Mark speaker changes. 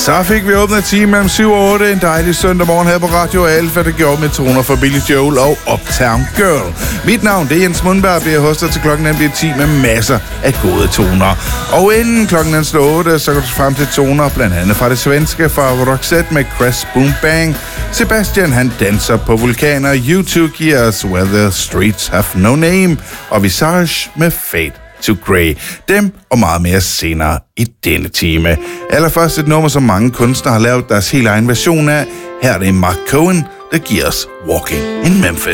Speaker 1: Så fik vi åbnet time mellem 7 og 8. En dejlig søndag morgen her på Radio Alfa, der gjorde med toner for Billy Joel og Uptown Girl. Mit navn, det er Jens Mundberg, bliver hostet til klokken bliver 10 med masser af gode toner. Og inden klokken slår 8, så går du frem til toner, blandt andet fra det svenske, fra Roxette med Crash Boom Bang. Sebastian, han danser på vulkaner. U2 giver os Where the Streets Have No Name. Og Visage med Fade to Grey. Dem og meget mere senere i denne time. Allerførst et nummer, som mange kunstnere har lavet deres helt egen version af. Her er det Mark Cohen, der giver os Walking in Memphis.